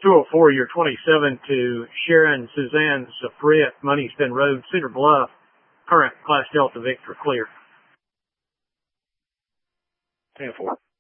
204, you're 27 to Sharon Suzanne Safrit, Moneyspin Road, Cedar Bluff. Current Class Delta Victor clear. 10-4.